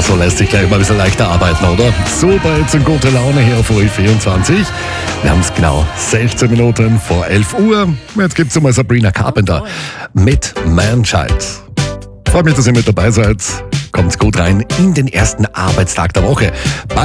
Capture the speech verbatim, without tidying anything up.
So lässt sich gleich mal ein bisschen leichter arbeiten, oder? Super, jetzt eine gute Laune hier auf U E vierundzwanzig. Wir haben es genau sechzehn Minuten vor elf Uhr. Jetzt gibt es mal Sabrina Carpenter mit Manchild. Freut mich, dass ihr mit dabei seid. Kommt gut rein in den ersten Arbeitstag der Woche. Bei